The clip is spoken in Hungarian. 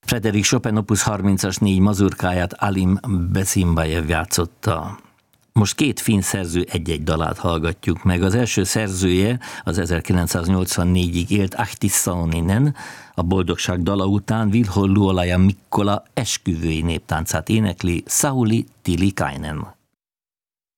Frédéric Chopin opus 30-as 4 mazurkáját Alim Besimbajev játszotta. Most két finn szerző egy-egy dalát hallgatjuk meg. Az első szerzője az 1984-ig élt Ahti Saoninen, a Boldogság dala után Vilho Luolaja Mikkola esküvői néptáncát énekli Sauli Tilikainen.